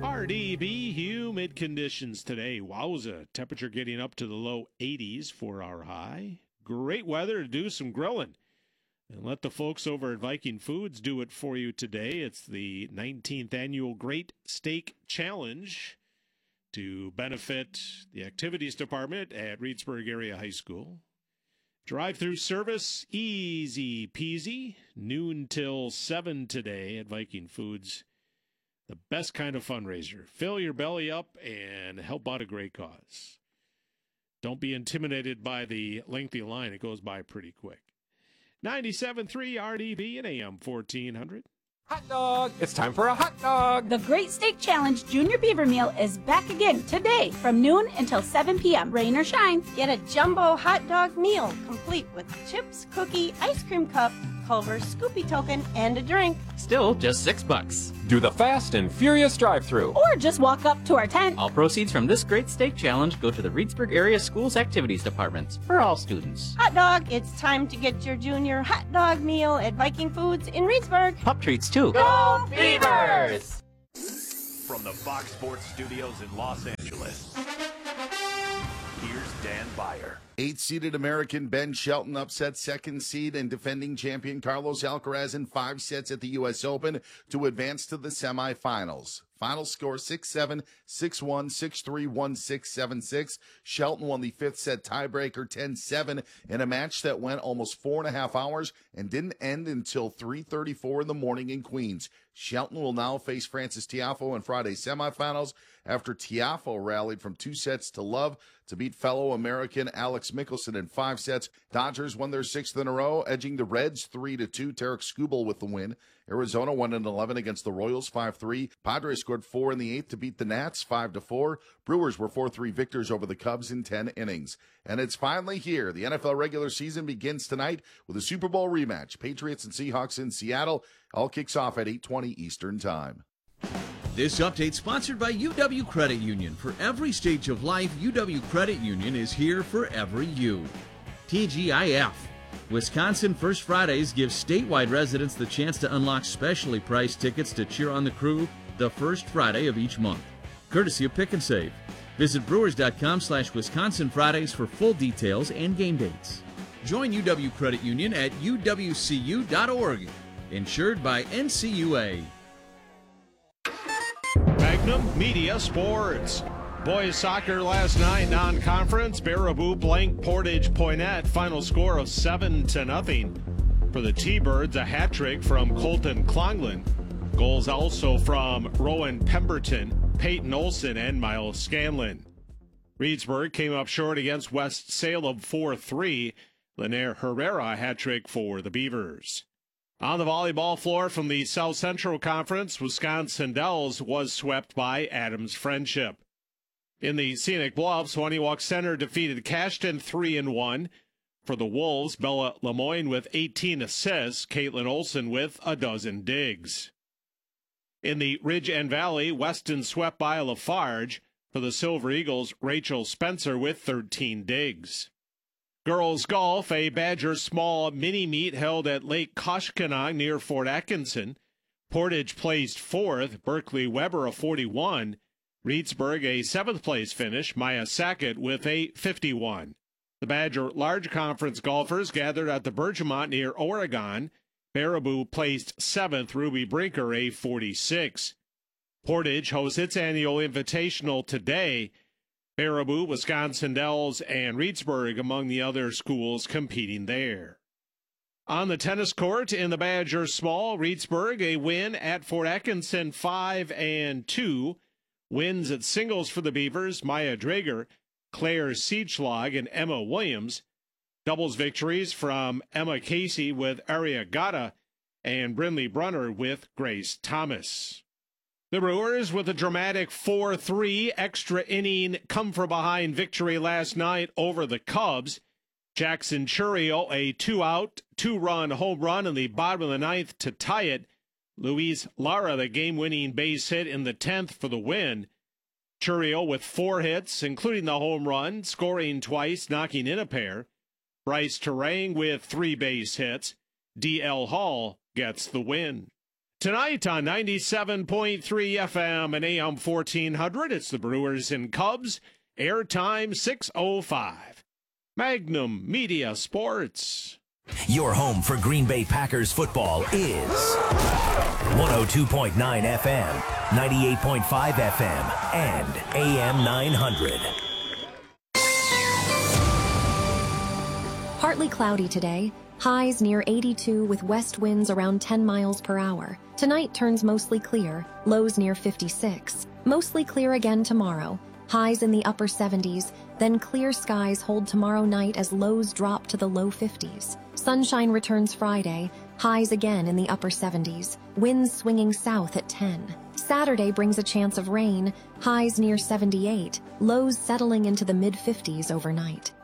RDB, humid conditions today. Wowza. Temperature getting up to the low 80s for our high. Great weather to do some grilling. And let the folks over at Viking Foods do it for you today. It's the 19th annual Great Steak Challenge to benefit the activities department at Reedsburg Area High School. Drive-through service, easy peasy. Noon till 7 today at Viking Foods. The best kind of fundraiser. Fill your belly up and help out a great cause. Don't be intimidated by the lengthy line. It goes by pretty quick. 97.3 RDB and AM 1400. Hot dog! It's time for a hot dog! The Great Steak Challenge Junior Beaver Meal is back again today from noon until 7 p.m. Rain or shine. Get a jumbo hot dog meal complete with chips, cookie, ice cream cup, Culver's Scoopy token, and a drink. Still just $6. Do the Fast and Furious drive-thru. Or just walk up to our tent. All proceeds from this Great Steak Challenge go to the Reedsburg Area Schools Activities Departments for all students. Hot dog, it's time to get your junior hot dog meal at Viking Foods in Reedsburg. Pup treats too. Go Beavers! From the Fox Sports Studios in Los Angeles, here's Dan Beyer. 8-seeded American Ben Shelton upset second seed and defending champion Carlos Alcaraz in 5 sets at the U.S. Open to advance to the semifinals. Final score 6-7, 6-1, 6-3, 1-6, 7-6. Shelton won the 5th set tiebreaker 10-7 in a match that went almost 4.5 hours and didn't end until 3:34 in the morning in Queens. Shelton will now face Frances Tiafoe in Friday's semifinals after Tiafoe rallied from 2 sets to love to beat fellow American Alex Mickelson in 5 sets. Dodgers won their 6th in a row, edging the Reds 3-2. Tarik Skubal with the win. Arizona won in 11 against the Royals 5-3. Padres scored 4 in the 8th to beat the Nats 5-4. Brewers were 4-3 victors over the Cubs in 10 innings. And it's finally here. The NFL regular season begins tonight with a Super Bowl rematch. Patriots and Seahawks in Seattle. All kicks off at 8:20 Eastern Time. This update sponsored by UW Credit Union. For every stage of life, UW Credit Union is here for every you. TGIF. Wisconsin First Fridays gives statewide residents the chance to unlock specially priced tickets to cheer on the crew the first Friday of each month. Courtesy of Pick and Save. Visit brewers.com/Wisconsin Fridays for full details and game dates. Join UW Credit Union at uwcu.org. Insured by NCUA. Magnum Media Sports. Boys soccer last night, non-conference. Baraboo blanked Portage Poinet. Final score of 7-0. For the T-Birds, a hat trick from Colton Clonglin. Goals also from Rowan Pemberton, Peyton Olson, and Miles Scanlon. Reedsburg came up short against West Salem 4-3. Linaire Herrera, a hat trick for the Beavers. On the volleyball floor from the South Central Conference, Wisconsin Dells was swept by Adams Friendship. In the Scenic Bluffs, Honeywalk Center defeated Cashton 3-1. For the Wolves, Bella Lemoyne with 18 assists, Caitlin Olson with a dozen digs. In the Ridge and Valley, Weston swept by Lafarge. For the Silver Eagles, Rachel Spencer with 13 digs. Girls golf, a Badger small mini-meet held at Lake Koshkonong near Fort Atkinson. Portage placed 4th, Berkeley Weber a 41. Reedsburg a 7th place finish, Maya Sackett with a 51. The Badger Large Conference golfers gathered at the Bergamot near Oregon. Baraboo placed 7th, Ruby Brinker a 46. Portage hosts its annual invitational today. Baraboo, Wisconsin Dells, and Reedsburg among the other schools competing there. On the tennis court in the Badger Small, Reedsburg a win at Fort Atkinson 5-2. Wins at singles for the Beavers, Maya Drager, Claire Siegschlag, and Emma Williams. Doubles victories from Emma Casey with Aria Gata and Brinley Brunner with Grace Thomas. The Brewers with a dramatic 4-3 extra inning come-from-behind victory last night over the Cubs. Jackson Churio a 2-out, 2-run home run in the bottom of the 9th to tie it. Luis Lara the game-winning base hit in the 10th for the win. Churio with 4 hits, including the home run, scoring twice, knocking in a pair. Bryce Terang with 3 base hits. D.L. Hall gets the win. Tonight on 97.3 FM and AM 1400, it's the Brewers and Cubs. Airtime 6:05. Magnum Media Sports. Your home for Green Bay Packers football is 102.9 FM, 98.5 FM, and AM 900. Partly cloudy today. Highs near 82 with west winds around 10 miles per hour. Tonight turns mostly clear. Lows near 56. Mostly clear again tomorrow. Highs in the upper 70s. Then clear skies hold tomorrow night as lows drop to the low 50s. Sunshine returns Friday. Highs again in the upper 70s. Winds swinging south at 10. Saturday brings a chance of rain. Highs near 78. Lows settling into the mid-50s overnight.